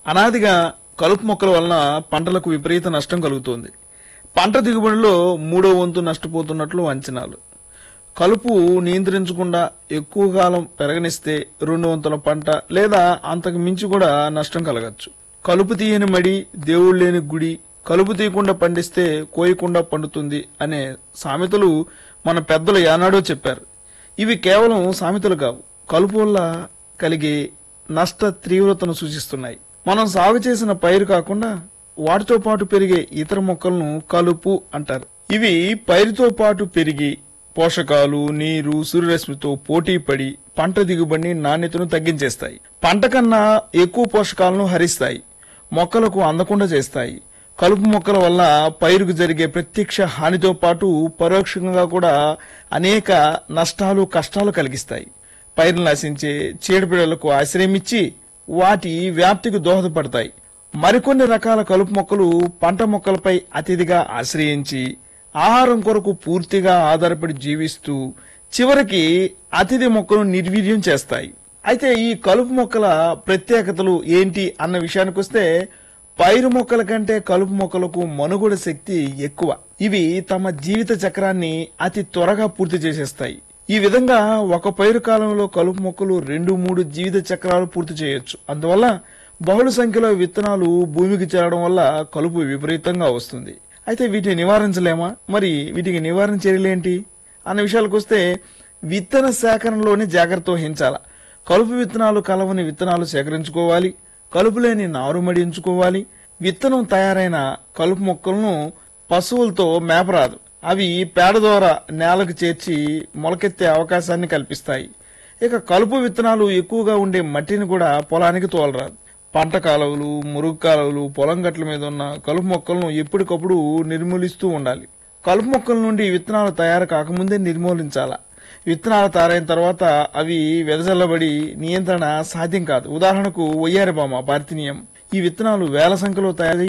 అనాదిగా కలుపు మొక్కల వలన పంటలకు విపరీత నష్టం కలుగుతోంది. పంట దిగుబడిలో 3వ వంతు నష్టపోతున్నట్లు అంచనాలు. కలుపు నియంత్రించకుండా ఎక్కువ కాలం పెరగనిస్తే 2 వంతుల పంట లేదా అంతకు మించి కూడా నష్టం కలగచ్చు. కలుపు తీయని మడి దేవుడు లేని గుడి, కలుపు తీయకుండా పండిస్తే కోయకుండా పండుతుంది అనే సామెతలు మన పెద్దలు ఏనాడో చెప్పారు. ఇవి కేవలం సామెతలు కావు, కలుపు వల్ల కలిగే నష్ట తీవ్రతను సూచిస్తున్నాయి. మనం సాగు చేసిన పైరు కాకుండా వాటితో పాటు పెరిగే ఇతర మొక్కలను కలుపు అంటారు. ఇవి పైరుతో పాటు పెరిగి పోషకాలు, నీరు, సూర్యరశ్మితో పోటీ పడి పంట దిగుబడిని, నాణ్యతను తగ్గించేస్తాయి. పంట కన్నా ఎక్కువ పోషకాలను హరిస్తాయి, మొక్కలకు అందకుండా చేస్తాయి. కలుపు మొక్కల వల్ల పైరుకు జరిగే ప్రత్యక్ష హానితో పాటు పరోక్షంగా కూడా అనేక నష్టాలు, కష్టాలు కలిగిస్తాయి. పైరును నశించే చీడపీడలకు ఆశ్రయమిచ్చి వాటి వ్యాప్తికి దోహదపడతాయి. మరికొన్ని రకాల కలుపు మొక్కలు పంట మొక్కలపై అతిథిగా ఆశ్రయించి ఆహారం కొరకు పూర్తిగా ఆధారపడి జీవిస్తూ చివరికి అతిథి మొక్కను నిర్వీర్యం చేస్తాయి. అయితే ఈ కలుపు మొక్కల ప్రత్యేకతలు ఏంటి అన్న విషయానికొస్తే, పైరు మొక్కల కంటే కలుపు మొక్కలకు మనుగడ శక్తి ఎక్కువ. ఇవి తమ జీవిత చక్రాన్ని అతి త్వరగా పూర్తి చేసేస్తాయి. ఈ విధంగా ఒక పైరు కాలంలో కలుపు మొక్కలు 2-3 జీవిత చక్రాలు పూర్తి చేయొచ్చు. అందువల్ల బహుళ సంఖ్యలో విత్తనాలు భూమికి చేరడం వల్ల కలుపు విపరీతంగా వస్తుంది. అయితే వీటిని నివారించలేమా? మరి వీటికి నివారణ చర్యలేంటి అన్న విషయాలకు వస్తే, విత్తన సేకరణలోనే జాగ్రత్త వహించాల. కలుపు విత్తనాలు కలవని విత్తనాలు సేకరించుకోవాలి. కలుపు లేని నారుమడి ఎంచుకోవాలి. విత్తనం తయారైన కలుపు మొక్కలను పశువులతో మేపరాదు. అవి పేడ ద్వారా నేలకు చేర్చి మొలకెత్తే అవకాశాన్ని కల్పిస్తాయి. ఇక కలుపు విత్తనాలు ఎక్కువగా ఉండే మట్టిని కూడా పొలానికి తోలరాదు. పంట కాలువలు, మురుగు కాలువలు, పొలం గట్ల మీద ఉన్న కలుపు మొక్కలను ఎప్పటికప్పుడు నిర్మూలిస్తూ ఉండాలి. కలుపు మొక్కల నుండి విత్తనాలు తయారు కాకముందే నిర్మూలించాలా. విత్తనాలు తయారైన తర్వాత అవి వెదజల్లబడి నియంత్రణ సాధ్యం కాదు. ఉదాహరణకు వయ్యారి బామ, పార్థినియం, ఈ విత్తనాలు వేల సంఖ్యలో తయారై